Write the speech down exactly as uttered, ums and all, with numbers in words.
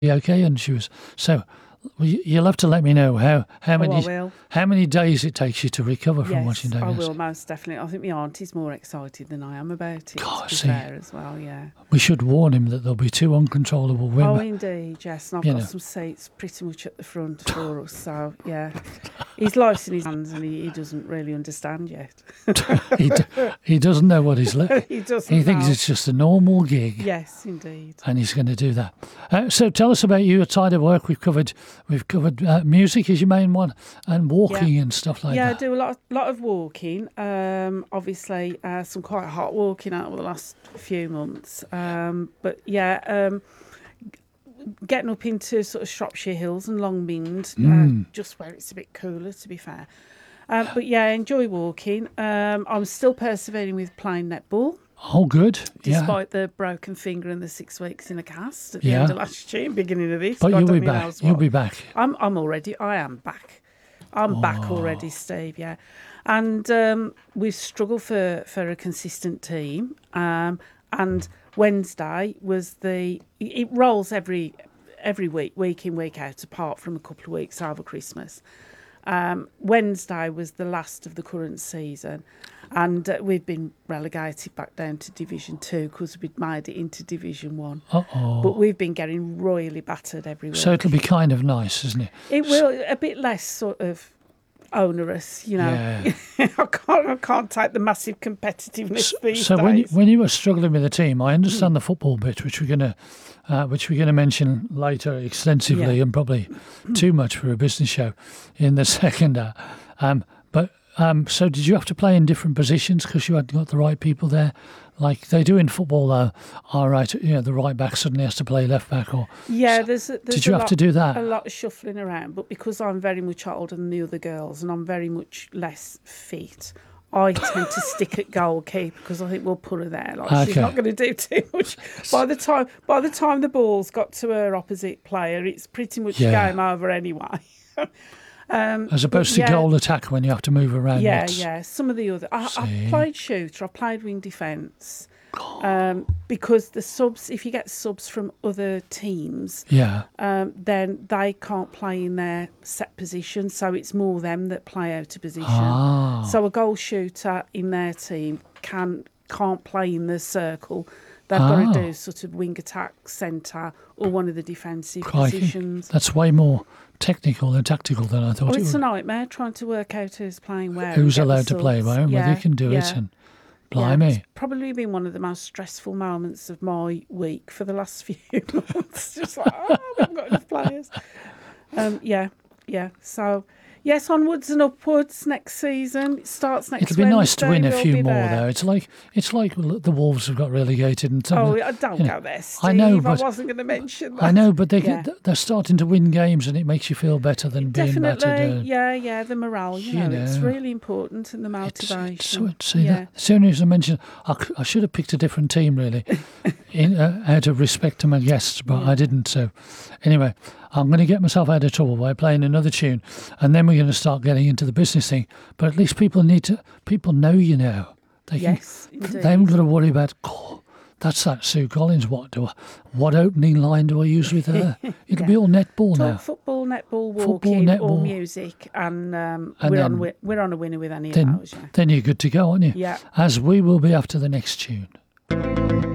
okay? And she was so. Well, you- you'll have to let me know how how Oh, I many will. how many days it takes you to recover from Yes, watching Dave I will Yassine. most definitely. I think my auntie's more excited than I am about it. God, to be see. fair, as well, yeah. We should warn him that there'll be two uncontrollable Oh, women. indeed, yes. And I've You got know. some seats pretty much at the front for us. So, yeah. He's life's in his hands and he, he doesn't really understand yet. he, d- he doesn't know what he's like. He doesn't He thinks know. it's just a normal gig. Yes, indeed. And he's going to do that. Uh, so tell us about you outside of work. We've covered we've covered uh, music is your main one, and walking and stuff like yeah, that. I do a lot, of, lot of walking. Um, obviously, uh, some quite hot walking out over the last few months. Um, but yeah, um, getting up into sort of Shropshire Hills and Longmynd, Mm. uh, just where it's a bit cooler, to be fair. Um, but yeah, I enjoy walking. Um, I'm still persevering with playing netball, Oh, good. Yeah. despite the broken finger and the six weeks in a cast at the Yeah. end of last year, beginning of this. But God you'll be only back. knows You'll what. be back. I'm I'm already I am back. I'm back Oh. already, Steve, yeah. And um, we've struggled for, for a consistent team. Um, and Wednesday was the it rolls every every week, week in, week out, apart from a couple of weeks over Christmas. Um, Wednesday was the last of the current season, and uh, we've been relegated back down to Division Two because we'd made it into Division One. Uh oh. But we've been getting royally battered every week. So it'll be kind of nice, isn't it? It will a bit less sort of onerous, you know. Yeah. I can't I can't take the massive competitiveness these So when you, days. when you were struggling with the team, I understand the football bit, which we're gonna uh, which we're gonna mention later extensively Yeah. and probably too much for a business show in the second hour. Um, but um, so did you have to play in different positions because you hadn't got the right people there, like they do in football? Though, all right, you know, the right back suddenly has to play left back, or Yeah, there's, a- there's did you a have lot, to do that? a lot of shuffling around, but because I'm very much older than the other girls and I'm very much less fit, I tend to stick at goalkeeper because I think we'll put her there. Like she's Okay. not going to do too much. By the time by the time the ball's got to her opposite player, it's pretty much Yeah. game over anyway. um, As opposed but to yeah, goal attack when you have to move around. Yeah, lots. yeah. Some of the other, I, See. I played shooter, I played wing defence, um, because the subs. If you get subs from other teams, Yeah. um, then they can't play in their set position, so it's more them that play out of position. Ah. So a goal shooter in their team can can't play in the circle. They've Ah. got to do sort of wing attack, centre, or one of the defensive Crikey. positions. That's way more technical and tactical than I thought Oh, it it's would. a nightmare trying to work out who's playing where. Who's and get the allowed to play subs. where and whether Yeah, you can do it, yeah. and Yeah, blimey. it's probably been one of the most stressful moments of my week for the last few months. Just like, oh, we haven't got enough players. Um, yeah, yeah. So, yes, onwards and upwards next season. It starts next It'll be nice to Wednesday, win a we'll few be more, there. though. It's like it's like the Wolves have got relegated, and some Oh, of- I don't you know, go there, Steve. I know, but I wasn't going to mention that. I know, but they Yeah. they're starting to win games, and it makes you feel better than being Definitely, battered. uh, yeah, yeah. The morale, you, you know, it's know, really important, and the It's, motivation. it's so, see yeah. that. It's the only reason I mentioned. I, c- I should have picked a different team, really, in, uh, out of respect to my guests, but I didn't. So, anyway, I'm going to get myself out of trouble by playing another tune, and then we're going to start getting into the business thing. But at least people need to. People know you now. They can, Yes, indeed. they haven't got to worry about. Oh, that's that Sue Collins. What do I, what opening line do I use with her? It'll be all netball now. Talk football, netball, Football, walking, or netball. music, and, um, And we're then- on wi- we're on a winner with any Then, of those. Yeah. then you're good to go, aren't you? Yeah. As we will be after the next tune.